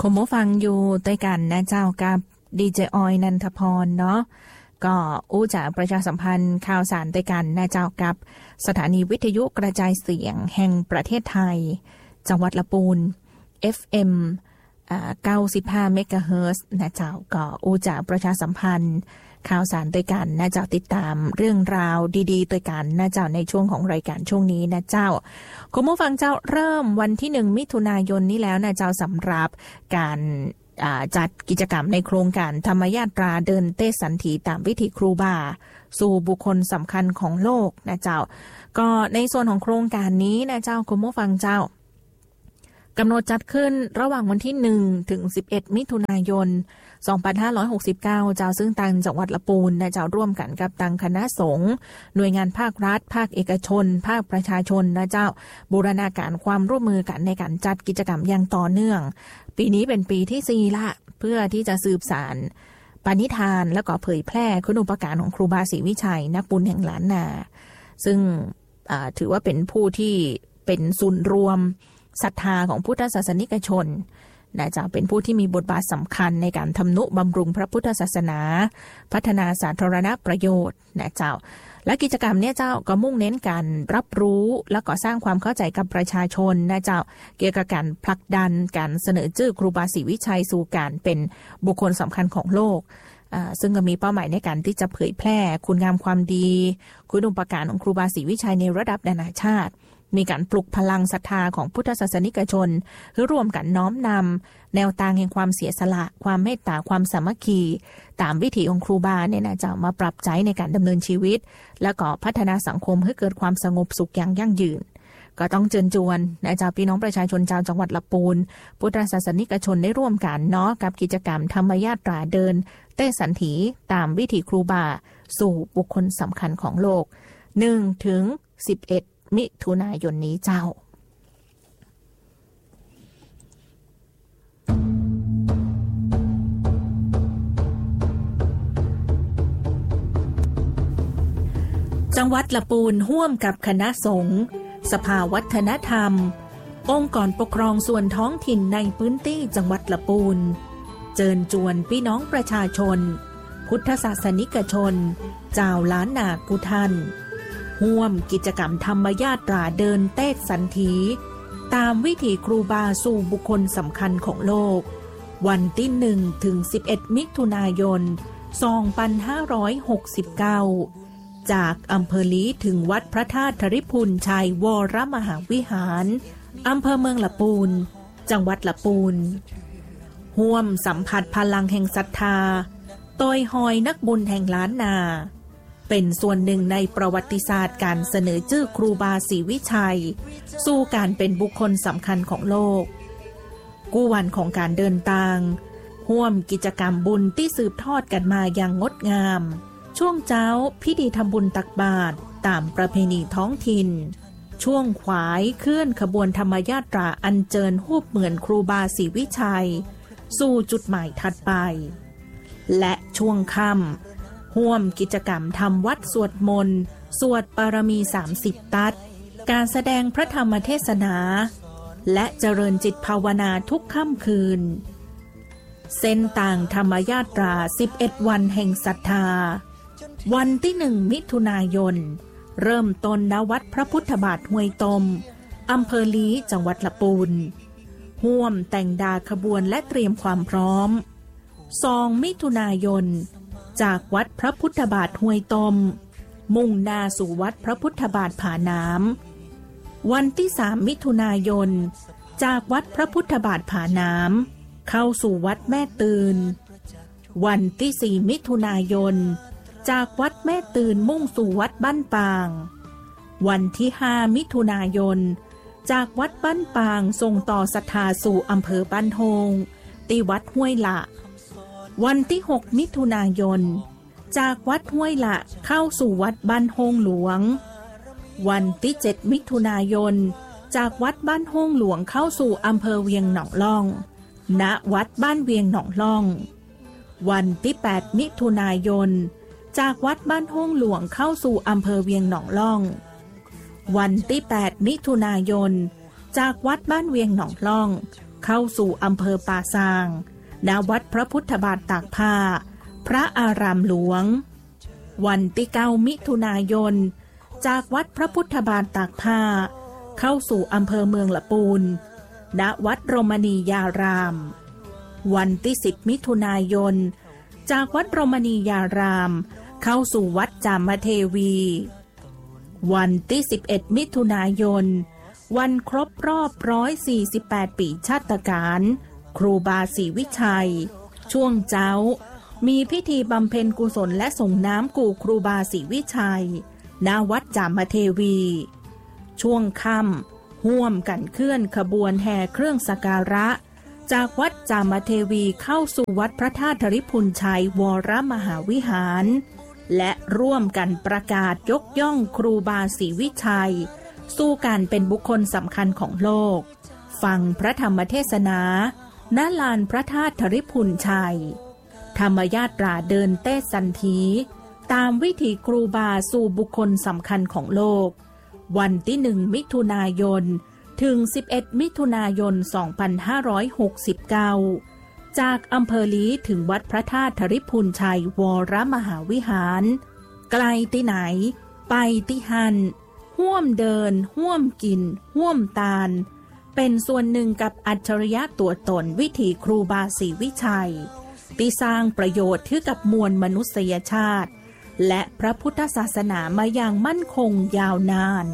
คุณผู้ฟังอยู่ด้วยกันนะเจ้ากับดีเจออยนันทพรเนาะก็จากประชาสัมพันธ์ข่าวสารด้วยกันนะเจ้ากับสถานีวิทยุกระจายเสียงแห่งประเทศไทยจังหวัดลำพูน FM 95 เมกะเฮิรตซ์นะเจ้าก็จากประชาสัมพันธ์ข่าวสารด้วยกันนะเจ้าติดตามเรื่องราวดีๆด้วยกันนะเจ้าในช่วงของรายการช่วงนี้นะเจ้าคุณผู้ฟังเจ้าเริ่มวันที่1มิถุนายนนี้แล้วนะเจ้าสำหรับการจัดกิจกรรมในโครงการธรรมยาตราเดินเต้สันถีตามวิถีครูบาสู่บุคคลสำคัญของโลกนะเจ้าก็ในส่วนของโครงการนี้นะเจ้าคุณผู้ฟังเจ้ากำหนดจัดขึ้นระหว่างวันที่1ถึง11มิถุนายน2569เจ้าซึ่งทางจังหวัดลำพูนนะเจ้าร่วมกันกับทางคณะสงฆ์หน่วยงานภาครัฐภาคเอกชนภาคประชาชนนะเจ้าบูรณาการความร่วมมือกันในการจัดกิจกรรมอย่างต่อเนื่องปีนี้เป็นปีที่4ละเพื่อที่จะสืบสานปณิธานและก็เผยแพร่คุณูปการของครูบาศรีวิชัยนักบุญแห่งล้านนาซึ่งถือว่าเป็นผู้ที่เป็นศูนย์รวมศรัทธาของพุทธศาสนิกชนนะเจ้าเป็นผู้ที่มีบทบาทสำคัญในการทำนุบำรุงพระพุทธศาสนาพัฒนาสาธารณประโยชน์นะเจ้าและกิจกรรมเนี่ยเจ้าก็มุ่งเน้นการรับรู้และก็สร้างความเข้าใจกับประชาชนนะเจ้าเกี่ยวกับการผลักดันการเสนอชื่อครูบาศรีวิชัยสู่การเป็นบุคคลสำคัญของโลกซึ่งก็มีเป้าหมายในการที่จะเผยแพร่คุณงามความดีคุณูปการของครูบาศรีวิชัยในระดับนานาชาติมีการปลุกพลังศรัทธาของพุทธศาสนิกชนเพื่อร่วมกันน้อมนำแนวทางแห่งความเสียสละความเมตตาความสามัคคีตามวิถีของครูบาเนี่ยนะจะมาปรับใช้ในการดำเนินชีวิตและก็พัฒนาสังคมให้เกิดความสงบสุขอย่างยั่งยืนก็ต้องเชิญชวนนะเจ้าพี่น้องประชาชนชาวจังหวัดลำพูนพุทธศาสนิกชนได้ร่วมกันเนาะกับกิจกรรมธรรมยาตราเดินเต้สันถีตามวิถีครูบาสู่บุคคลสำคัญของโลก1ถึง11มิถุนายนนี้เจ้าจังหวัดลำพูนร่วมกับคณะสงฆ์สภาวัฒนธรรมองค์กรปกครองส่วนท้องถิ่นในพื้นที่จังหวัดลำพูนเชิญชวนพี่น้องประชาชนพุทธศาสนิกชนชาวล้านนากุทันร่วมกิจกรรมธรรมยาตราเดินเต้สันถีตามวิถีครูบาสู่บุคคลสำคัญของโลกวันที่1ถึง11มิถุนายน2569จากอำเภอลีถึงวัดพระธาตุธริพุนชัยวรมหาวิหารอำเภอเมืองลำพูนจังหวัดลำพูนร่วมสัมผัสพลังแห่งศรัทธาตอยหอยนักบุญแห่งล้านนาเป็นส่วนหนึ่งในประวัติศาสตร์การเสนอชื่อครูบาศรีวิชัยสู่การเป็นบุคคลสำคัญของโลกกู้วันของการเดินทางร่วมกิจกรรมบุญที่สืบทอดกันมาอย่างงดงามช่วงเช้าพิธีทำบุญตักบาตรตามประเพณีท้องถิ่นช่วงขวายเคลื่อนขบวนธรรมยาตราอัญเชิญรูปเหมือนครูบาศรีวิชัยสู่จุดหมายถัดไปและช่วงค่ำร่วมกิจกรรมทำวัดสวดมนต์สวดปารมี30ตัดการแสดงพระธรรมเทศนาและเจริญจิตภาวนาทุกค่ำคืนเส้นต่างธรรมยาตรา11วันแห่งศรัทธาวันที่1มิถุนายนเริ่มต้นณวัดพระพุทธบาทห้วยตมอำเภอลีจังหวัดลำพูนร่วมแต่งดาขบวนและเตรียมความพร้อม2มิถุนายนจากวัดพระพุทธบาทห้วยตมมุ่งหน้าสู่วัดพระพุทธบาทผาน้ำวันที่3มิถุนายนจากวัดพระพุทธบาทผาน้ำเข้าสู่วัดแม่ตื่นวันที่4มิถุนายนจากวัดแม่ตื่นมุ่งสู่วัดบ้านปางวันที่5มิถุนายนจากวัดบ้านปางส่งต่อศรัทธาสู่อำเภอบ้านโฮงที่วัดห้วยละวันที่6มิถุนายนจากวัดห้วยละเข้าสู่วัดบ้านโฮงหลวงวันที่7มิถุนายนจากวัดบ้านโฮงหลวงเข้าสู่อำเภอเวียงหนองล่องณวัดบ้านเวียงหนองล่องวันที่8มิถุนายนจากวัดบ้านโฮงหลวงเข้าสู่อำเภอเวียงหนองล่องวันที่8มิถุนายนจากวัดบ้านเวียงหนองล่องเข้าสู่อำเภอป่าซางณวัดพระพุทธบาทตากผ้าพระอารามหลวงวันที่9 มิถุนายนจากวัดพระพุทธบาทตากผ้าเข้าสู่อำเภอเมืองละปูนณวัดโรมณียารามวันที่10 มิถุนายนจากวัดโรมณียารามเข้าสู่วัดจามเทวีวันที่11 มิถุนายนวันครบรอบ148 ปีชาตการครูบาศรีวิชัยช่วงเจ้ามีพิธีบำเพ็ญกุศลและส่งน้ำกู่ครูบาศรีวิชัยณวัดจามเทวีช่วงค่ำห่วมกันเคลื่อนขบวนแห่เครื่องสักการะจากวัดจามเทวีเข้าสู่วัดพระธาตุธริพุนชัยวรมหาวิหารและร่วมกันประกาศยกย่องครูบาศรีวิชัยสู่การเป็นบุคคลสำคัญของโลกฟังพระธรรมเทศนาณลานพระธาตุธริพุนชัยธรรมยาตราเดินเต้สันถีตามวิถีครูบาสู่บุคคลสำคัญของโลกวันที่1 มิถุนายนถึง11 มิถุนายน 2569จากอำเภอลีถึงวัดพระธาตุธริพุนชัยวรมหาวิหารไกลที่ไหนไปที่หันห่วมเดินห่วมกินห่วมตาลเป็นส่วนหนึ่งกับอัจฉริยะตัวตนวิถีครูบาศรีวิชัยที่สร้างประโยชน์ให้กับมวลมนุษยชาติและพระพุทธศาสนามาอย่างมั่นคงยาวนาน